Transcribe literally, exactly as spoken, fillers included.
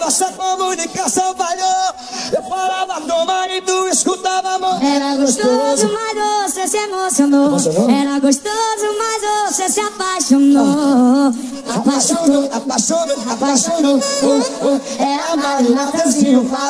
nossa comunicação falhou. Eu falava tomar e tu escutava, amor. Era gostoso, mas você se emocionou. Emocionou? Era gostoso, mas você se apaixonou. Apaixonou, apaixonou, apaixonou. Oh, oh, é amar o Natanzinho.